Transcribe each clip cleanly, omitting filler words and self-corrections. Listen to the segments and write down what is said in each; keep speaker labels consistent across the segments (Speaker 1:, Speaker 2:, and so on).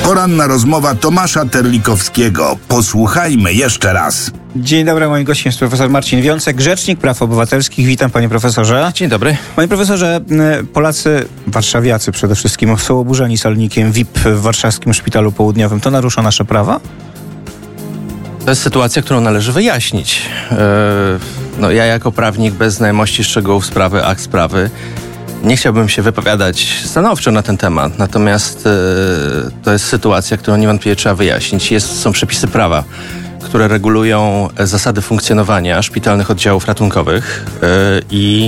Speaker 1: Poranna rozmowa Tomasza Terlikowskiego. Posłuchajmy jeszcze raz.
Speaker 2: Dzień dobry, moim gościem jest profesor Marcin Wiącek, Rzecznik Praw Obywatelskich. Witam, panie profesorze.
Speaker 3: Dzień dobry.
Speaker 2: Panie profesorze, Polacy, warszawiacy przede wszystkim, są oburzeni salonikiem VIP w warszawskim szpitalu południowym. To narusza nasze prawa?
Speaker 3: To jest sytuacja, którą należy wyjaśnić. Ja jako prawnik bez znajomości szczegółów sprawy, akt sprawy, nie chciałbym się wypowiadać stanowczo na ten temat. Natomiast to jest sytuacja, którą niewątpliwie trzeba wyjaśnić. Są przepisy prawa, które regulują zasady funkcjonowania szpitalnych oddziałów ratunkowych i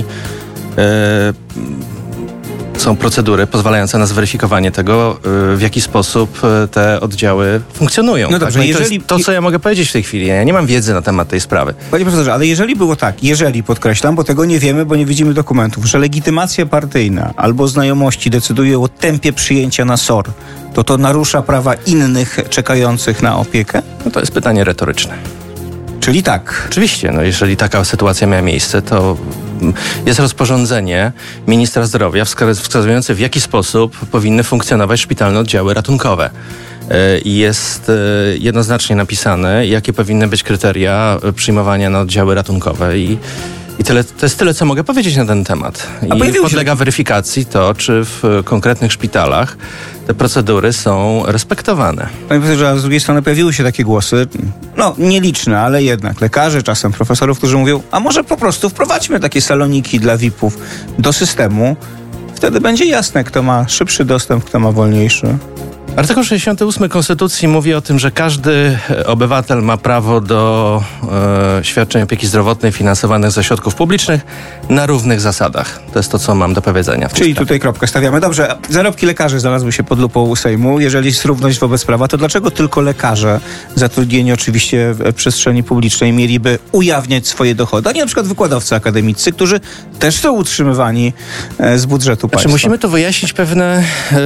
Speaker 3: są procedury pozwalające na zweryfikowanie tego, w jaki sposób te oddziały funkcjonują.
Speaker 2: No dobrze,
Speaker 3: tak? To jest to, co ja mogę powiedzieć w tej chwili. Ja nie mam wiedzy na temat tej sprawy.
Speaker 2: Panie profesorze, ale jeżeli było tak, podkreślam, bo tego nie wiemy, bo nie widzimy dokumentów, że legitymacja partyjna albo znajomości decyduje o tempie przyjęcia na SOR, to narusza prawa innych czekających na opiekę?
Speaker 3: No to jest pytanie retoryczne.
Speaker 2: Czyli tak.
Speaker 3: Oczywiście, jeżeli taka sytuacja miała miejsce, to jest rozporządzenie ministra zdrowia wskazujące, w jaki sposób powinny funkcjonować szpitalne oddziały ratunkowe. I jest jednoznacznie napisane, jakie powinny być kryteria przyjmowania na oddziały ratunkowe. I tyle, to jest tyle, co mogę powiedzieć na ten temat. I podlega weryfikacji to, czy w konkretnych szpitalach te procedury są respektowane.
Speaker 2: Panie profesorze, a z drugiej strony pojawiły się takie głosy, nieliczne, ale jednak lekarzy, czasem profesorów, którzy mówią, a może po prostu wprowadźmy takie saloniki dla VIP-ów do systemu, wtedy będzie jasne, kto ma szybszy dostęp, kto ma wolniejszy.
Speaker 3: Artykuł 68 Konstytucji mówi o tym, że każdy obywatel ma prawo do świadczeń opieki zdrowotnej finansowanych ze środków publicznych na równych zasadach. To jest to, co mam do powiedzenia.
Speaker 2: Czyli tutaj kropkę stawiamy. Dobrze, zarobki lekarzy znalazły się pod lupą Sejmu. Jeżeli jest równość wobec prawa, to dlaczego tylko lekarze zatrudnieni oczywiście w przestrzeni publicznej mieliby ujawniać swoje dochody, a nie na przykład wykładowcy akademiccy, którzy też są utrzymywani z budżetu państwa?
Speaker 3: Musimy tu wyjaśnić pewną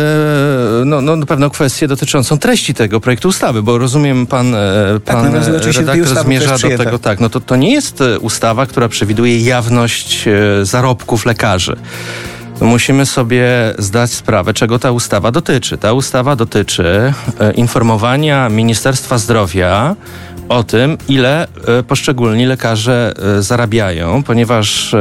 Speaker 3: kwestię dotyczącą treści tego projektu ustawy, bo rozumiem, pan redaktor zmierza do tego. Tak, to nie jest ustawa, która przewiduje jawność zarobków lekarzy. Musimy sobie zdać sprawę, czego ta ustawa dotyczy. Ta ustawa dotyczy informowania Ministerstwa Zdrowia o tym, ile poszczególni lekarze zarabiają, ponieważ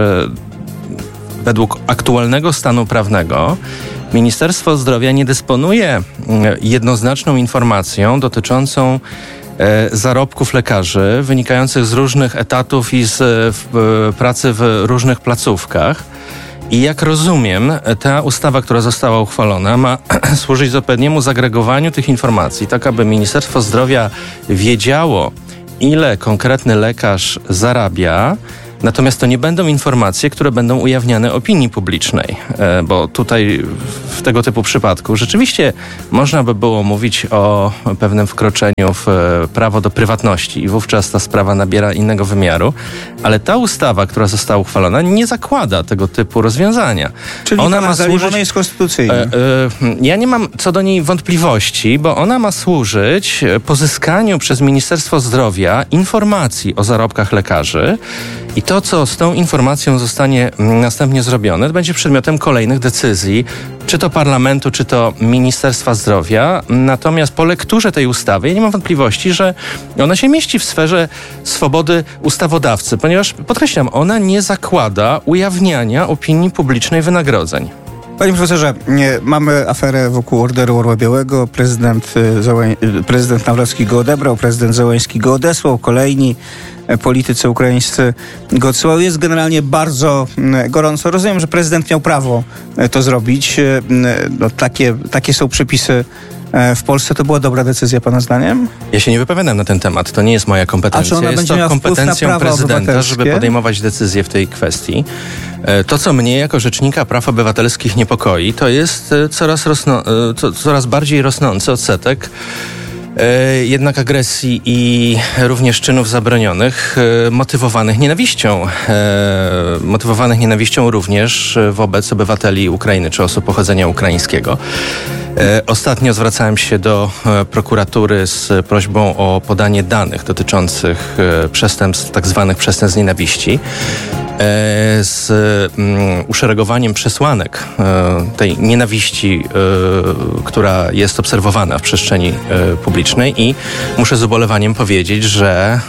Speaker 3: według aktualnego stanu prawnego Ministerstwo Zdrowia nie dysponuje jednoznaczną informacją dotyczącą zarobków lekarzy wynikających z różnych etatów i z pracy w różnych placówkach. I jak rozumiem, ta ustawa, która została uchwalona, ma służyć odpowiedniemu zagregowaniu tych informacji, tak aby Ministerstwo Zdrowia wiedziało, ile konkretny lekarz zarabia. Natomiast to nie będą informacje, które będą ujawniane opinii publicznej, bo tutaj w tego typu przypadku rzeczywiście można by było mówić o pewnym wkroczeniu w prawo do prywatności i wówczas ta sprawa nabiera innego wymiaru, ale ta ustawa, która została uchwalona, nie zakłada tego typu rozwiązania.
Speaker 2: Czyli ona ma służyć, ona jest konstytucyjna.
Speaker 3: Ja nie mam co do niej wątpliwości, bo ona ma służyć pozyskaniu przez Ministerstwo Zdrowia informacji o zarobkach lekarzy. I to, co z tą informacją zostanie następnie zrobione, to będzie przedmiotem kolejnych decyzji, czy to parlamentu, czy to Ministerstwa Zdrowia. Natomiast po lekturze tej ustawy ja nie mam wątpliwości, że ona się mieści w sferze swobody ustawodawcy, ponieważ, podkreślam, ona nie zakłada ujawniania opinii publicznej wynagrodzeń.
Speaker 2: Panie profesorze, mamy aferę wokół Orderu Orła Białego. Prezydent Nawrocki go odebrał, prezydent Zełenski go odesłał, kolejni politycy ukraińscy go odsyłał. Jest generalnie bardzo gorąco. Rozumiem, że prezydent miał prawo to zrobić. Takie są przepisy w Polsce. To była dobra decyzja, pana zdaniem?
Speaker 3: Ja się nie wypowiadam na ten temat. To nie jest moja kompetencja. Jest to kompetencją prezydenta, żeby podejmować decyzje w tej kwestii. To, co mnie jako rzecznika praw obywatelskich niepokoi, to jest coraz bardziej rosnący odsetek jednak agresji i również czynów zabronionych motywowanych nienawiścią również wobec obywateli Ukrainy czy osób pochodzenia ukraińskiego. Ostatnio zwracałem się do prokuratury z prośbą o podanie danych dotyczących przestępstw, tak zwanych przestępstw nienawiści. z uszeregowaniem przesłanek tej nienawiści, która jest obserwowana w przestrzeni publicznej i muszę z ubolewaniem powiedzieć, że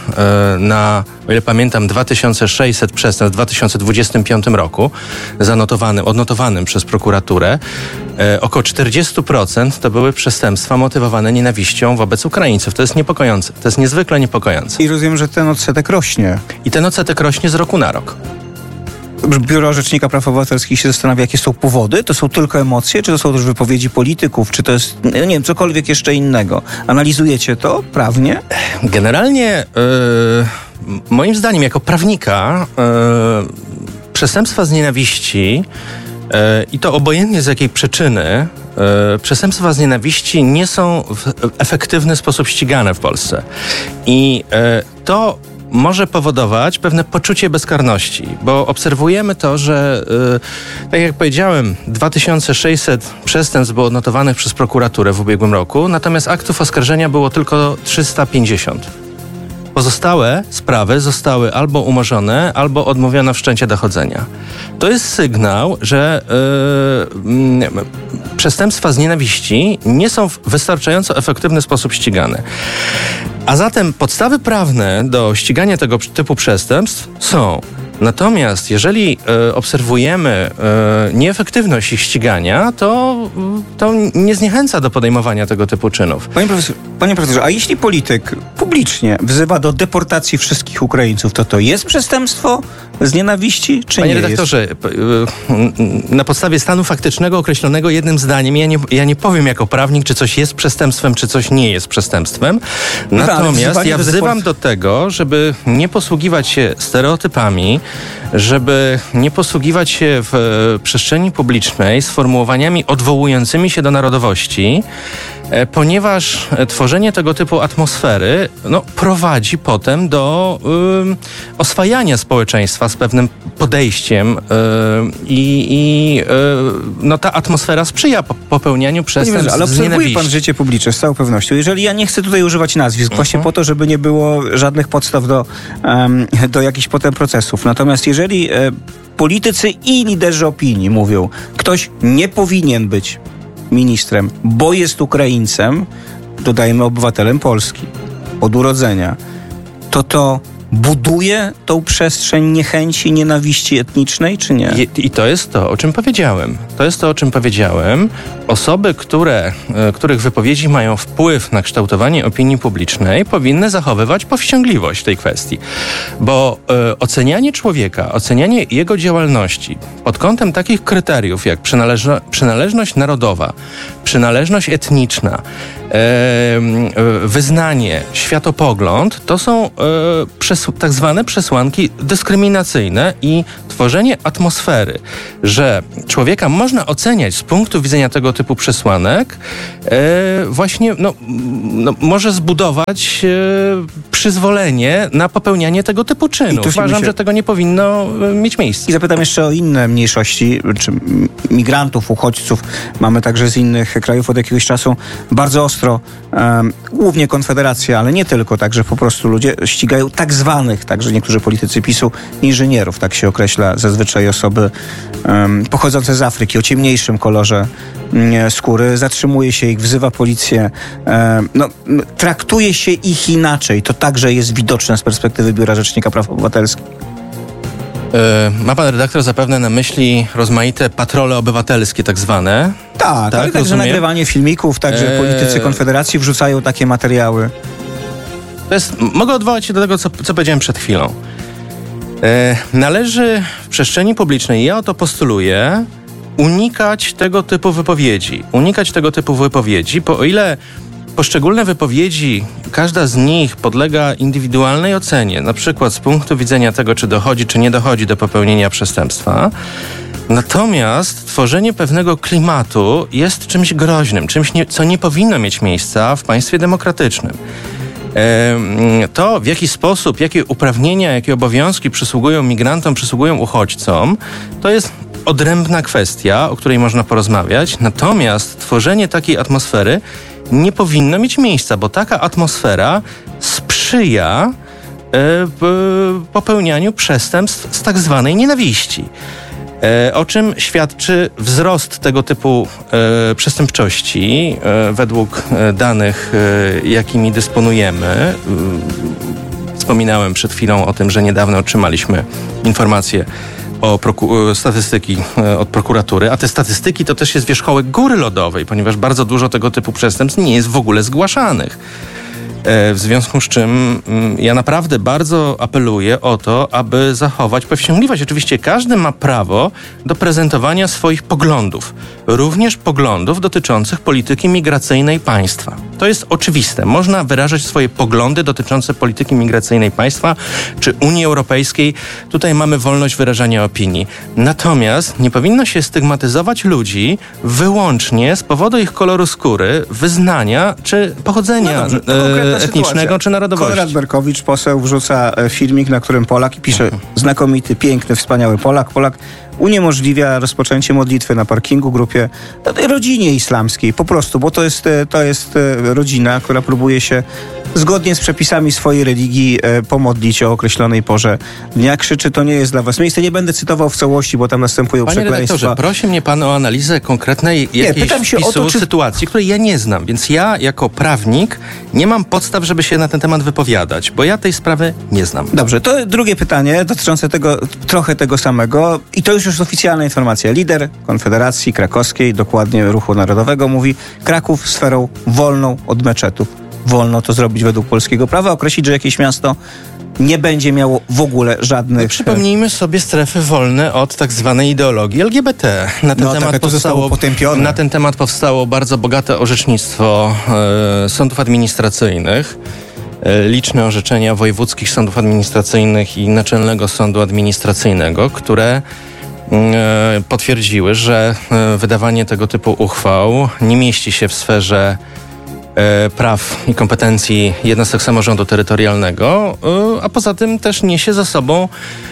Speaker 3: o ile pamiętam, 2600 przestępstw w 2025 roku odnotowanym przez prokuraturę, około 40% to były przestępstwa motywowane nienawiścią wobec Ukraińców. To jest niepokojące. To jest niezwykle niepokojące.
Speaker 2: I rozumiem, że ten odsetek rośnie.
Speaker 3: I ten odsetek rośnie z roku na rok.
Speaker 2: Biuro Rzecznika Praw Obywatelskich się zastanawia, jakie są powody? To są tylko emocje, czy to są też wypowiedzi polityków, czy to jest, nie wiem, cokolwiek jeszcze innego? Analizujecie to prawnie?
Speaker 3: Generalnie, moim zdaniem, jako prawnika, przestępstwa z nienawiści i to obojętnie z jakiej przyczyny, przestępstwa z nienawiści nie są w efektywny sposób ścigane w Polsce. I to może powodować pewne poczucie bezkarności, bo obserwujemy to, że tak jak powiedziałem, 2600 przestępstw było odnotowanych przez prokuraturę w ubiegłym roku, natomiast aktów oskarżenia było tylko 350. Pozostałe sprawy zostały albo umorzone, albo odmówiono wszczęcia dochodzenia. To jest sygnał, że przestępstwa z nienawiści nie są w wystarczająco efektywny sposób ścigane. A zatem podstawy prawne do ścigania tego typu przestępstw są. Natomiast jeżeli obserwujemy nieefektywność ich ścigania, to nie zniechęca do podejmowania tego typu czynów.
Speaker 2: Panie profesorze, a jeśli polityk publicznie wzywa do deportacji wszystkich Ukraińców, to jest przestępstwo z nienawiści, czy
Speaker 3: Panie
Speaker 2: nie
Speaker 3: redaktorze, na podstawie stanu faktycznego określonego jednym zdaniem, ja nie powiem jako prawnik, czy coś jest przestępstwem, czy coś nie jest przestępstwem. Natomiast ja wzywam do tego, żeby nie posługiwać się stereotypami, żeby nie posługiwać się w przestrzeni publicznej sformułowaniami odwołującymi się do narodowości, ponieważ tworzenie tego typu atmosfery prowadzi potem do oswajania społeczeństwa z pewnym podejściem i ta atmosfera sprzyja popełnianiu przestępstw z nienawiści.
Speaker 2: Ale obserwuje pan życie publiczne z całą pewnością. Jeżeli ja nie chcę tutaj używać nazwisk, właśnie po to, żeby nie było żadnych podstaw do jakichś potem procesów. Natomiast jeżeli politycy i liderzy opinii mówią, ktoś nie powinien być ministrem, bo jest Ukraińcem, dodajmy obywatelem Polski, od urodzenia, to buduje tą przestrzeń niechęci, nienawiści etnicznej, czy nie?
Speaker 3: I to jest to, o czym powiedziałem. Osoby, których wypowiedzi mają wpływ na kształtowanie opinii publicznej, powinny zachowywać powściągliwość w tej kwestii. Bo ocenianie człowieka, ocenianie jego działalności pod kątem takich kryteriów jak przynależność narodowa, przynależność etniczna, wyznanie, światopogląd, to są tak zwane przesłanki dyskryminacyjne i tworzenie atmosfery, że człowieka można oceniać z punktu widzenia tego typu przesłanek, właśnie może zbudować przyzwolenie na popełnianie tego typu czynów. Uważam, że tego nie powinno mieć miejsca.
Speaker 2: I zapytam jeszcze o inne mniejszości, czy migrantów, uchodźców. Mamy także z innych krajów od jakiegoś czasu bardzo ostro, głównie Konfederacja, ale nie tylko, także po prostu ludzie ścigają tak zwanych, także niektórzy politycy PiS-u, inżynierów, tak się określa zazwyczaj osoby pochodzące z Afryki, o ciemniejszym kolorze skóry, zatrzymuje się ich, wzywa policję, traktuje się ich inaczej. To także jest widoczne z perspektywy Biura Rzecznika Praw Obywatelskich.
Speaker 3: Ma pan redaktor zapewne na myśli rozmaite patrole obywatelskie tak zwane.
Speaker 2: Tak, ale także nagrywanie filmików, także politycy Konfederacji wrzucają takie materiały.
Speaker 3: Mogę odwołać się do tego, co powiedziałem przed chwilą. Należy w przestrzeni publicznej, ja o to postuluję, unikać tego typu wypowiedzi, bo o ile poszczególne wypowiedzi, każda z nich podlega indywidualnej ocenie, na przykład z punktu widzenia tego, czy dochodzi, czy nie dochodzi do popełnienia przestępstwa. Natomiast tworzenie pewnego klimatu jest czymś groźnym, czymś, co nie powinno mieć miejsca w państwie demokratycznym. To, w jaki sposób, jakie uprawnienia, jakie obowiązki przysługują migrantom, przysługują uchodźcom, to jest odrębna kwestia, o której można porozmawiać. Natomiast tworzenie takiej atmosfery nie powinno mieć miejsca, bo taka atmosfera sprzyja popełnianiu przestępstw z tak zwanej nienawiści. O czym świadczy wzrost tego typu przestępczości według danych, jakimi dysponujemy. Wspominałem przed chwilą o tym, że niedawno otrzymaliśmy informacje o statystyki od prokuratury, a te statystyki to też jest wierzchołek góry lodowej, ponieważ bardzo dużo tego typu przestępstw nie jest w ogóle zgłaszanych. W związku z czym ja naprawdę bardzo apeluję o to, aby zachować powściągliwość. Oczywiście każdy ma prawo do prezentowania swoich poglądów, również poglądów dotyczących polityki migracyjnej państwa. To jest oczywiste. Można wyrażać swoje poglądy dotyczące polityki migracyjnej państwa czy Unii Europejskiej. Tutaj mamy wolność wyrażania opinii. Natomiast nie powinno się stygmatyzować ludzi wyłącznie z powodu ich koloru skóry, wyznania czy pochodzenia etnicznego czy narodowości.
Speaker 2: Konrad Berkowicz, poseł, wrzuca filmik, na którym Polak i pisze znakomity, piękny, wspaniały Polak uniemożliwia rozpoczęcie modlitwy na parkingu grupie, rodzinie islamskiej, po prostu, bo to jest rodzina, która próbuje się zgodnie z przepisami swojej religii pomodlić o określonej porze dnia. Krzyczy, to nie jest dla was miejsce. Nie będę cytował w całości, bo tam następują przekleństwa.
Speaker 3: Panie redaktorze, prosi mnie pan o analizę konkretnej jakiejś wpisu, sytuacji, której ja nie znam, więc ja jako prawnik nie mam podstaw, żeby się na ten temat wypowiadać, bo ja tej sprawy nie znam.
Speaker 2: Dobrze, to drugie pytanie dotyczące trochę tego samego i to już jest oficjalna informacja. Lider Konfederacji Krakowskiej, dokładnie Ruchu Narodowego, mówi: Kraków sferą wolną od meczetów. Wolno to zrobić według polskiego prawa, określić, że jakieś miasto nie będzie miało w ogóle żadnych...
Speaker 3: Przypomnijmy sobie strefy wolne od tak zwanej ideologii LGBT. Na ten temat powstało bardzo bogate orzecznictwo sądów administracyjnych, liczne orzeczenia wojewódzkich sądów administracyjnych i Naczelnego Sądu Administracyjnego, które potwierdziły, że wydawanie tego typu uchwał nie mieści się w sferze praw i kompetencji jednostek samorządu terytorialnego, a poza tym też niesie za sobą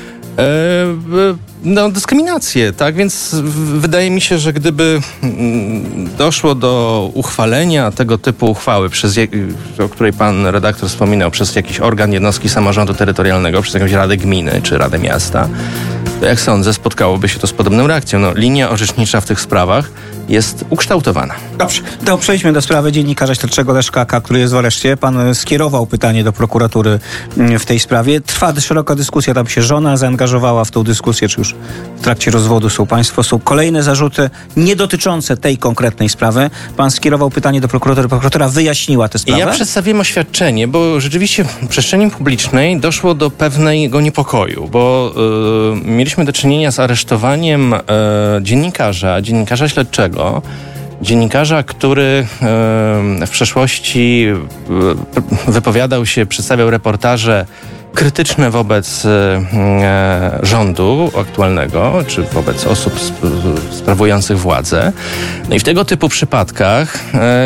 Speaker 3: dyskryminację, tak? Więc wydaje mi się, że gdyby doszło do uchwalenia tego typu uchwały, o której pan redaktor wspominał, przez jakiś organ jednostki samorządu terytorialnego, przez jakąś radę gminy czy radę miasta, to jak sądzę, spotkałoby się to z podobną reakcją. Linia orzecznicza w tych sprawach jest ukształtowana.
Speaker 2: Dobrze, to przejdźmy do sprawy dziennikarza śledczego Leszka K., który jest w areszcie. Pan skierował pytanie do prokuratury w tej sprawie. Trwa szeroka dyskusja, tam się żona zaangażowała w tą dyskusję, czy już w trakcie rozwodu są państwo. Są kolejne zarzuty nie dotyczące tej konkretnej sprawy. Pan skierował pytanie do prokuratury. Prokuratura wyjaśniła tę sprawę.
Speaker 3: Ja przedstawiłem oświadczenie, bo rzeczywiście w przestrzeni publicznej doszło do pewnego niepokoju, bo mieliśmy do czynienia z aresztowaniem dziennikarza śledczego, dziennikarza, który w przeszłości wypowiadał się, przedstawiał reportaże krytyczne wobec rządu aktualnego, czy wobec osób sprawujących władzę. No i w tego typu przypadkach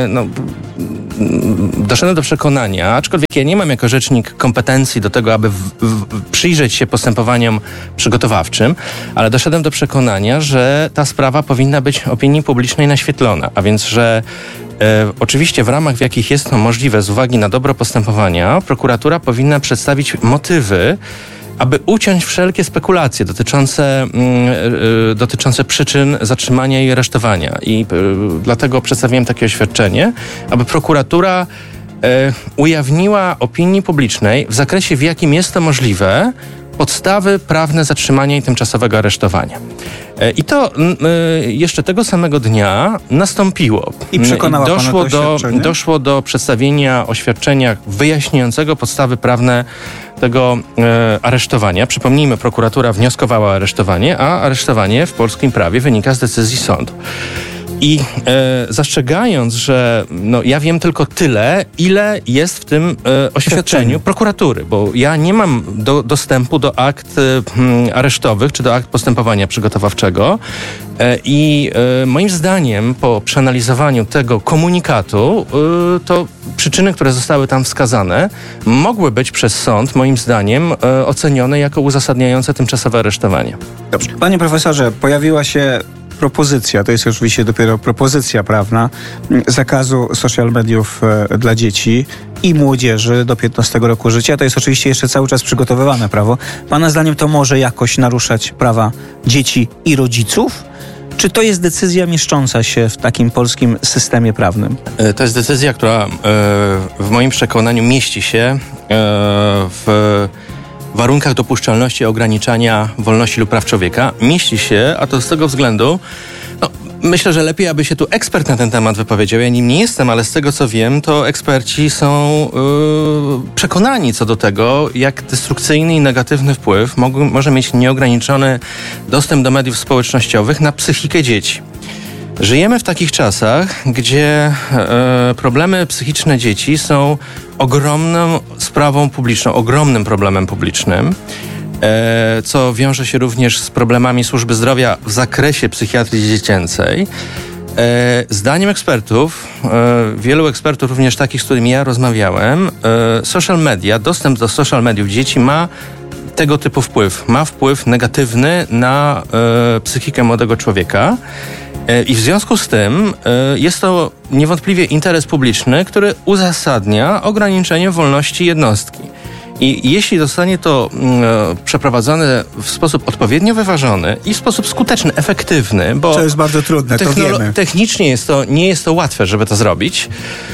Speaker 3: doszedłem do przekonania, aczkolwiek ja nie mam jako rzecznik kompetencji do tego, aby przyjrzeć się postępowaniom przygotowawczym, ale doszedłem do przekonania, że ta sprawa powinna być opinii publicznej naświetlona, a więc, że oczywiście w ramach, w jakich jest to możliwe z uwagi na dobro postępowania, prokuratura powinna przedstawić motywy, aby uciąć wszelkie spekulacje dotyczące przyczyn zatrzymania i aresztowania. I dlatego przedstawiłem takie oświadczenie, aby prokuratura ujawniła opinii publicznej w zakresie, w jakim jest to możliwe, podstawy prawne zatrzymania i tymczasowego aresztowania. I to jeszcze tego samego dnia nastąpiło.
Speaker 2: I przekonała
Speaker 3: doszło do przedstawienia oświadczenia wyjaśniającego podstawy prawne tego aresztowania. Przypomnijmy, prokuratura wnioskowała o aresztowanie, a aresztowanie w polskim prawie wynika z decyzji sądu. I zastrzegając, że ja wiem tylko tyle, ile jest w tym oświadczeniu prokuratury, bo ja nie mam dostępu do akt aresztowych czy do akt postępowania przygotowawczego i moim zdaniem po przeanalizowaniu tego komunikatu to przyczyny, które zostały tam wskazane, mogły być przez sąd, moim zdaniem, ocenione jako uzasadniające tymczasowe aresztowanie.
Speaker 2: Dobrze. Panie profesorze, pojawiła się propozycja, to jest oczywiście dopiero propozycja prawna, zakazu social mediów dla dzieci i młodzieży do 15 roku życia. To jest oczywiście jeszcze cały czas przygotowywane prawo. Pana zdaniem to może jakoś naruszać prawa dzieci i rodziców? Czy to jest decyzja mieszcząca się w takim polskim systemie prawnym?
Speaker 3: To jest decyzja, która w moim przekonaniu mieści się w warunkach dopuszczalności ograniczania wolności lub praw człowieka. Mieści się, a to z tego względu, myślę, że lepiej, aby się tu ekspert na ten temat wypowiedział. Ja nim nie jestem, ale z tego, co wiem, to eksperci są przekonani co do tego, jak destrukcyjny i negatywny wpływ może mieć nieograniczony dostęp do mediów społecznościowych na psychikę dzieci. Żyjemy w takich czasach, gdzie problemy psychiczne dzieci są ogromną sprawą publiczną, ogromnym problemem publicznym, co wiąże się również z problemami służby zdrowia w zakresie psychiatrii dziecięcej. Zdaniem ekspertów, wielu ekspertów, również takich, z którymi ja rozmawiałem, social media, dostęp do social mediów dzieci ma tego typu wpływ. Ma wpływ negatywny na psychikę młodego człowieka. I w związku z tym jest to niewątpliwie interes publiczny, który uzasadnia ograniczenie wolności jednostki. I jeśli zostanie to przeprowadzone w sposób odpowiednio wyważony i w sposób skuteczny, efektywny, bo
Speaker 2: to jest bardzo trudne, to wiemy.
Speaker 3: Technicznie nie jest to łatwe, żeby to zrobić,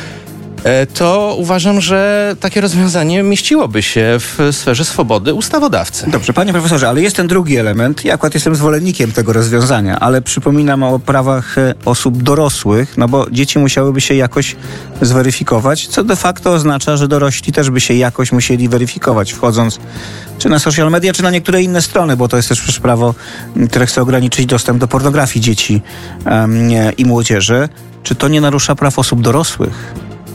Speaker 3: to uważam, że takie rozwiązanie mieściłoby się w sferze swobody ustawodawcy.
Speaker 2: Dobrze, panie profesorze, ale jest ten drugi element. Ja akurat jestem zwolennikiem tego rozwiązania, ale przypominam o prawach osób dorosłych, no bo dzieci musiałyby się jakoś zweryfikować, co de facto oznacza, że dorośli też by się jakoś musieli weryfikować, wchodząc czy na social media, czy na niektóre inne strony, bo to jest też przecież prawo, które chce ograniczyć dostęp do pornografii dzieci i młodzieży. Czy to nie narusza praw osób dorosłych?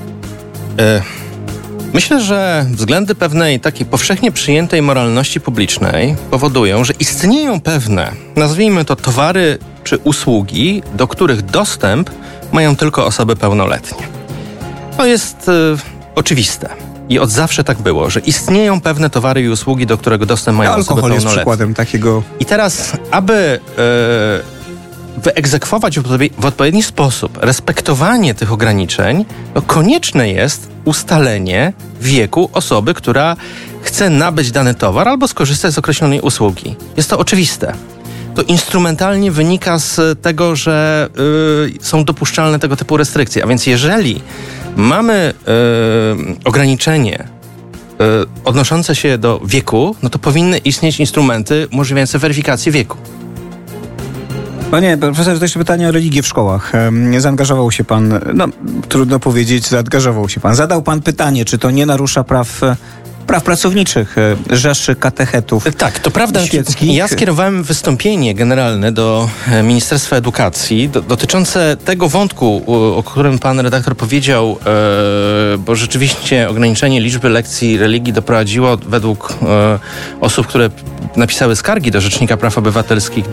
Speaker 3: Myślę, że względy pewnej takiej powszechnie przyjętej moralności publicznej powodują, że istnieją pewne, nazwijmy to, towary czy usługi, do których dostęp mają tylko osoby pełnoletnie. To jest oczywiste. I od zawsze tak było, że istnieją pewne towary i usługi, do którego dostęp mają osoby pełnoletnie.
Speaker 2: Alkohol jest przykładem takiego.
Speaker 3: I teraz, aby wyegzekwować w odpowiedni sposób respektowanie tych ograniczeń, konieczne jest ustalenie wieku osoby, która chce nabyć dany towar albo skorzystać z określonej usługi. Jest to oczywiste. To instrumentalnie wynika z tego, że są dopuszczalne tego typu restrykcje. A więc jeżeli mamy ograniczenie odnoszące się do wieku, no to powinny istnieć instrumenty umożliwiające weryfikację wieku.
Speaker 2: Panie profesorze, to jeszcze pytanie o religię w szkołach. Zaangażował się pan, trudno powiedzieć, zaangażował się pan. Zadał pan pytanie, czy to nie narusza praw pracowniczych rzeszy katechetów.
Speaker 3: Tak, to prawda.
Speaker 2: Świeckich.
Speaker 3: Ja skierowałem wystąpienie generalne do Ministerstwa Edukacji dotyczące tego wątku, o którym pan redaktor powiedział, bo rzeczywiście ograniczenie liczby lekcji religii doprowadziło według osób, które napisały skargi do Rzecznika Praw Obywatelskich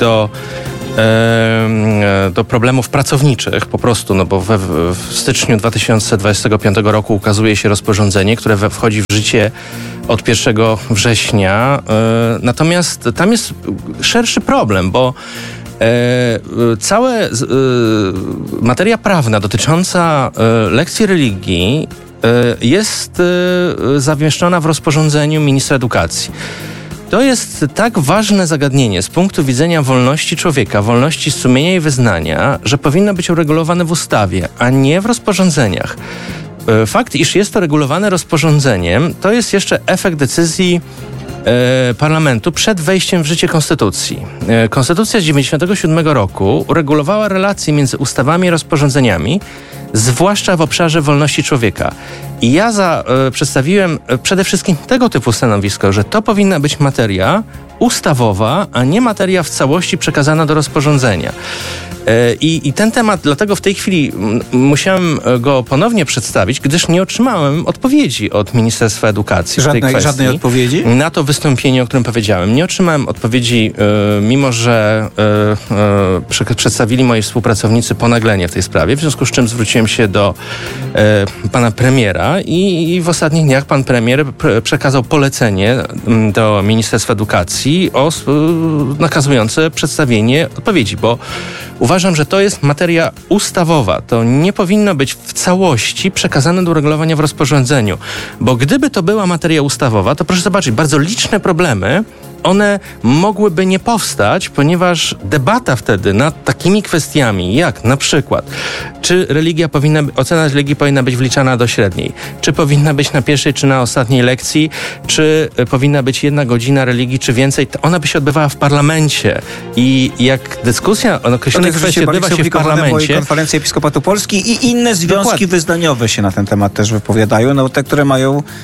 Speaker 3: do problemów pracowniczych po prostu, bo w styczniu 2025 roku ukazuje się rozporządzenie, które wchodzi w życie od 1 września. Natomiast tam jest szerszy problem, bo cała materia prawna dotycząca lekcji religii jest zamieszczona w rozporządzeniu ministra edukacji. To jest tak ważne zagadnienie z punktu widzenia wolności człowieka, wolności sumienia i wyznania, że powinno być uregulowane w ustawie, a nie w rozporządzeniach. Fakt, iż jest to regulowane rozporządzeniem, to jest jeszcze efekt decyzji parlamentu przed wejściem w życie Konstytucji. Konstytucja z 1997 roku uregulowała relacje między ustawami i rozporządzeniami, zwłaszcza w obszarze wolności człowieka. I ja przedstawiłem przede wszystkim tego typu stanowisko, że to powinna być materia ustawowa, a nie materia w całości przekazana do rozporządzenia. I ten temat, dlatego w tej chwili musiałem go ponownie przedstawić, gdyż nie otrzymałem odpowiedzi od Ministerstwa Edukacji.
Speaker 2: Żadnej odpowiedzi?
Speaker 3: Na to wystąpienie, o którym powiedziałem. Nie otrzymałem odpowiedzi, mimo że przedstawili moi współpracownicy ponaglenie w tej sprawie, w związku z czym zwróciłem się do pana premiera i w ostatnich dniach pan premier przekazał polecenie do Ministerstwa Edukacji nakazujące przedstawienie odpowiedzi, bo uważam, Uważam, że to jest materia ustawowa. To nie powinno być w całości przekazane do uregulowania w rozporządzeniu. Bo gdyby to była materia ustawowa, to proszę zobaczyć, bardzo liczne problemy, one mogłyby nie powstać, ponieważ debata wtedy nad takimi kwestiami, jak na przykład, czy ocena religii powinna być wliczana do średniej, czy powinna być na pierwszej, czy na ostatniej lekcji, czy powinna być 1 godzina religii, czy więcej, to ona by się odbywała w parlamencie. I jak dyskusja o określonej kwestii odbywa się w parlamencie...
Speaker 2: Konferencja Episkopatu Polski i inne związki wyznaniowe się na ten temat też wypowiadają, no te, które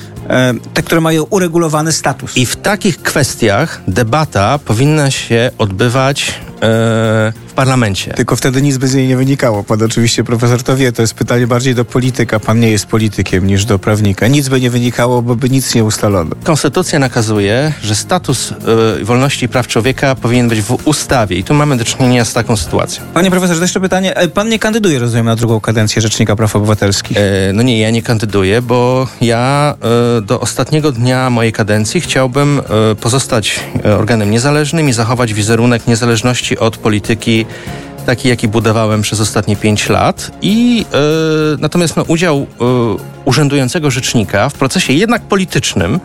Speaker 2: mają uregulowany status.
Speaker 3: I w takich kwestiach debata powinna się odbywać w parlamencie.
Speaker 2: Tylko wtedy nic by z niej nie wynikało. Pan oczywiście, profesor, to wie. To jest pytanie bardziej do polityka. Pan nie jest politykiem niż do prawnika. Nic by nie wynikało, bo by nic nie ustalono.
Speaker 3: Konstytucja nakazuje, że status wolności i praw człowieka powinien być w ustawie. I tu mamy do czynienia z taką sytuacją.
Speaker 2: Panie profesorze, jeszcze pytanie. Pan nie kandyduje, rozumiem, na drugą kadencję Rzecznika Praw Obywatelskich?
Speaker 3: No nie, ja nie kandyduję, bo ja do ostatniego dnia mojej kadencji chciałbym pozostać organem niezależnym i zachować wizerunek niezależności od polityki, taki jaki budowałem przez ostatnie 5 lat. Natomiast udział urzędującego rzecznika w procesie jednak politycznym,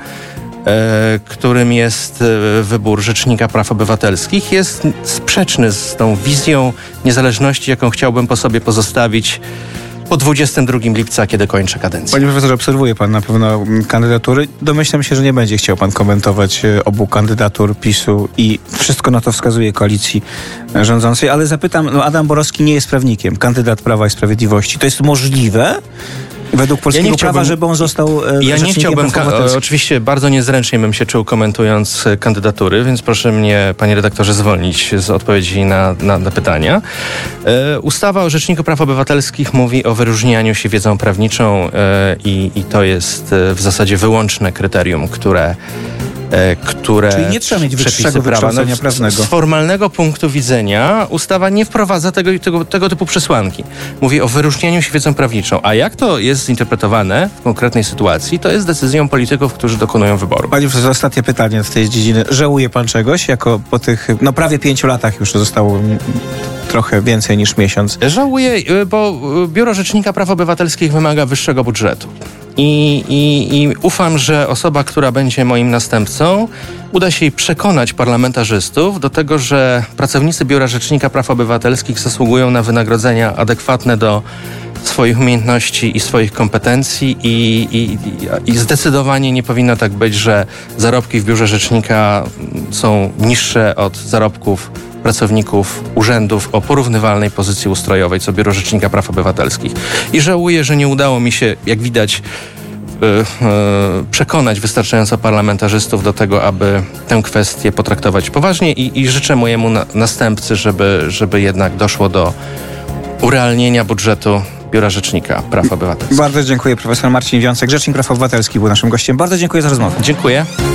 Speaker 3: którym jest wybór Rzecznika Praw Obywatelskich, jest sprzeczny z tą wizją niezależności, jaką chciałbym po sobie pozostawić po 22 lipca, kiedy kończę kadencję.
Speaker 2: Panie profesorze, obserwuje pan na pewno kandydatury. Domyślam się, że nie będzie chciał pan komentować obu kandydatur PiS-u i wszystko na to wskazuje koalicji rządzącej, ale zapytam, Adam Borowski nie jest prawnikiem, kandydat Prawa i Sprawiedliwości. To jest możliwe? Według polskiego prawa, żeby on został rzecznikiem praw obywatelskich.
Speaker 3: Oczywiście bardzo niezręcznie bym się czuł, komentując kandydatury, więc proszę mnie, panie redaktorze, zwolnić z odpowiedzi na pytania. Ustawa o Rzeczniku Praw Obywatelskich mówi o wyróżnianiu się wiedzą prawniczą i to jest w zasadzie wyłączne kryterium, które
Speaker 2: Czyli nie trzeba mieć wyższego wykształcenia prawnego.
Speaker 3: Z formalnego punktu widzenia ustawa nie wprowadza tego typu przesłanki. Mówi o wyróżnianiu się wiedzą prawniczą. A jak to jest zinterpretowane w konkretnej sytuacji, to jest decyzją polityków, którzy dokonują wyboru.
Speaker 2: Panie profesorze, ostatnie pytanie z tej dziedziny. Żałuje pan czegoś? Jako po tych prawie 5 latach już zostało trochę więcej niż miesiąc.
Speaker 3: Żałuję, bo Biuro Rzecznika Praw Obywatelskich wymaga wyższego budżetu. I ufam, że osoba, która będzie moim następcą, uda się jej przekonać parlamentarzystów do tego, że pracownicy Biura Rzecznika Praw Obywatelskich zasługują na wynagrodzenia adekwatne do swoich umiejętności i swoich kompetencji i zdecydowanie nie powinno tak być, że zarobki w Biurze Rzecznika są niższe od zarobków pracowników urzędów o porównywalnej pozycji ustrojowej, co Biuro Rzecznika Praw Obywatelskich. I żałuję, że nie udało mi się, jak widać, przekonać wystarczająco parlamentarzystów do tego, aby tę kwestię potraktować poważnie i życzę mojemu następcy, żeby jednak doszło do urealnienia budżetu Biura Rzecznika Praw Obywatelskich.
Speaker 2: Bardzo dziękuję. Profesor Marcin Wiącek, Rzecznik Praw Obywatelskich, był naszym gościem. Bardzo dziękuję za rozmowę.
Speaker 3: Dziękuję.